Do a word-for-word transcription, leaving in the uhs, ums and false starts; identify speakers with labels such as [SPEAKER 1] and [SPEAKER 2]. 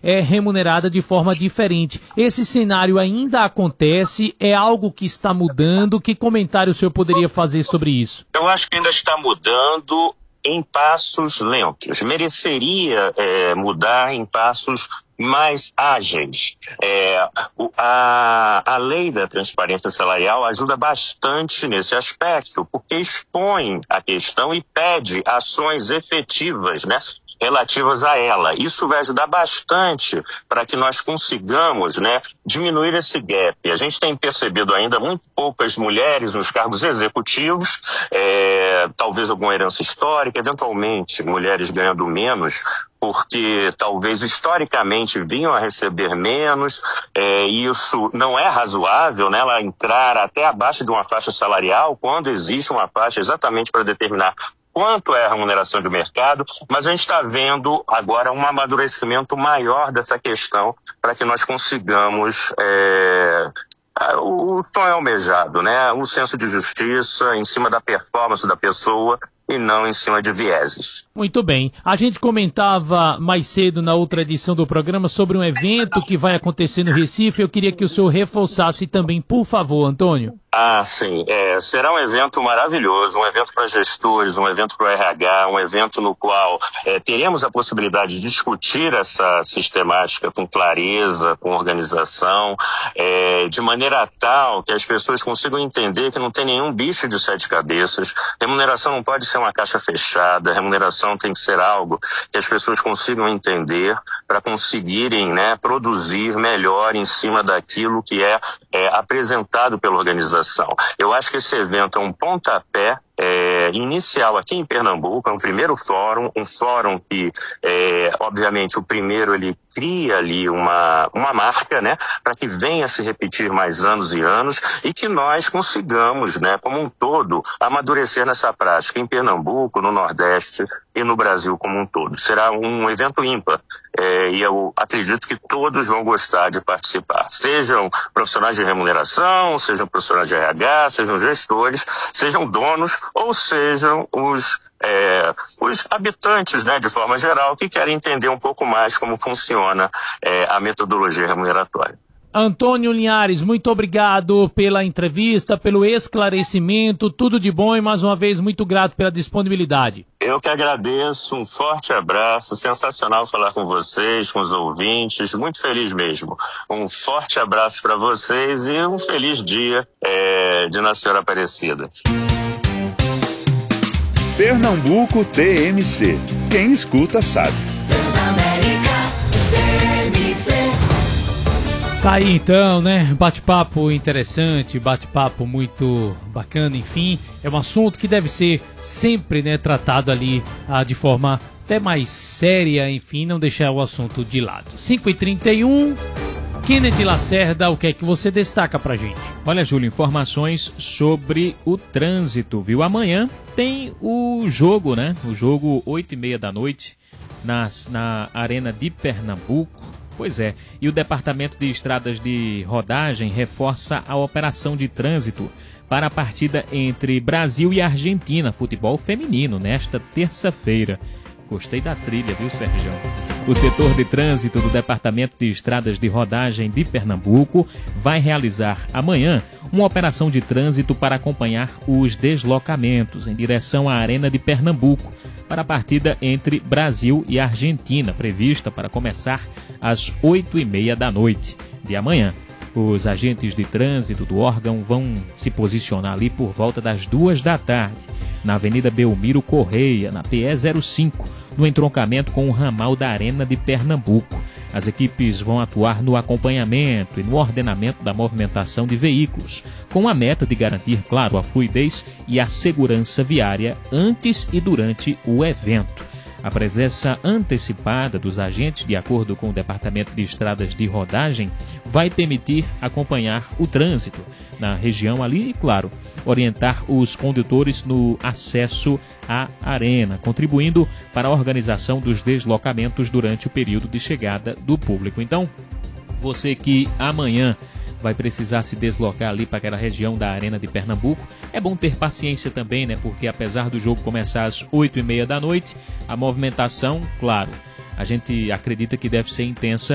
[SPEAKER 1] é remunerada de forma diferente. Esse cenário ainda acontece? É algo que está mudando? Que comentário o senhor poderia fazer sobre isso?
[SPEAKER 2] Eu acho que ainda está mudando em passos lentos. Mereceria é, mudar em passos mais ágeis. É, o, a, a lei da transparência salarial ajuda bastante nesse aspecto, porque expõe a questão e pede ações efetivas, né, relativas a ela. Isso vai ajudar bastante para que nós consigamos, né, diminuir esse gap. A gente tem percebido ainda muito poucas mulheres nos cargos executivos, é, talvez alguma herança histórica, eventualmente mulheres ganhando menos, porque talvez historicamente vinham a receber menos, é, e isso não é razoável, né, ela entrar até abaixo de uma faixa salarial, quando existe uma faixa exatamente para determinar quanto é a remuneração de mercado, mas a gente está vendo agora um amadurecimento maior dessa questão para que nós consigamos é, o sonho almejado, né? Um senso de justiça em cima da performance da pessoa e não em cima de vieses.
[SPEAKER 1] Muito bem. A gente comentava mais cedo na outra edição do programa sobre um evento que vai acontecer no Recife. Eu queria que o senhor reforçasse também, por favor, Antônio.
[SPEAKER 2] Ah, sim. É, será um evento maravilhoso, um evento para gestores, um evento para o R H, um evento no qual é, teremos a possibilidade de discutir essa sistemática com clareza, com organização, é, de maneira tal que as pessoas consigam entender que não tem nenhum bicho de sete cabeças. Remuneração não pode ser uma caixa fechada, remuneração tem que ser algo que as pessoas consigam entender para conseguirem, né, produzir melhor em cima daquilo que é, é apresentado pela organização. Eu acho que esse evento é um pontapé é, inicial aqui em Pernambuco, é um primeiro fórum, um fórum que, é, obviamente, o primeiro ele cria ali uma, uma marca, né, para que venha se repetir mais anos e anos e que nós consigamos, né, como um todo, amadurecer nessa prática em Pernambuco, no Nordeste e no Brasil como um todo. Será um evento ímpar é, e eu acredito que todos vão gostar de participar, sejam profissionais de remuneração, sejam profissionais de R H, sejam gestores, sejam donos ou sejam os, é, os habitantes, né, de forma geral, que querem entender um pouco mais como funciona é, a metodologia remuneratória.
[SPEAKER 1] Antônio Linhares, muito obrigado pela entrevista, pelo esclarecimento, tudo de bom e mais uma vez muito grato pela disponibilidade.
[SPEAKER 2] Eu que agradeço, um forte abraço, sensacional falar com vocês, com os ouvintes, muito feliz mesmo. Um forte abraço para vocês e um feliz dia é, de Nossa Senhora Aparecida.
[SPEAKER 3] Pernambuco T M C. Quem escuta sabe.
[SPEAKER 1] Tá aí então, né? Bate-papo interessante, bate-papo muito bacana, enfim. É um assunto que deve ser sempre, né, tratado ali ah, de forma até mais séria, enfim, não deixar o assunto de lado. cinco e trinta e um, Kennedy Lacerda, o que é que você destaca pra gente?
[SPEAKER 4] Olha, Júlio, informações sobre o trânsito, viu? Amanhã tem o jogo, né? O jogo oito e meia da noite nas, na Arena de Pernambuco. Pois é, e o Departamento de Estradas de Rodagem reforça a operação de trânsito para a partida entre Brasil e Argentina, futebol feminino, nesta terça-feira. Gostei da trilha, viu, Sérgio? O setor de trânsito do Departamento de Estradas de Rodagem de Pernambuco vai realizar amanhã uma operação de trânsito para acompanhar os deslocamentos em direção à Arena de Pernambuco para a partida entre Brasil e Argentina, prevista para começar às oito e meia da noite de amanhã. Os agentes de trânsito do órgão vão se posicionar ali por volta das duas da tarde, na Avenida Belmiro Correia, na P E zero cinco, no entroncamento com o ramal da Arena de Pernambuco. As equipes vão atuar no acompanhamento e no ordenamento da movimentação de veículos, com a meta de garantir, claro, a fluidez e a segurança viária antes e durante o evento. A presença antecipada dos agentes, de acordo com o Departamento de Estradas de Rodagem, vai permitir acompanhar o trânsito na região ali e, claro, orientar os condutores no acesso à arena, contribuindo para a organização dos deslocamentos durante o período de chegada do público. Então, você que amanhã vai precisar se deslocar ali para aquela região da Arena de Pernambuco, é bom ter paciência também, né? Porque apesar do jogo começar às oito e meia da noite, a movimentação, claro, a gente acredita que deve ser intensa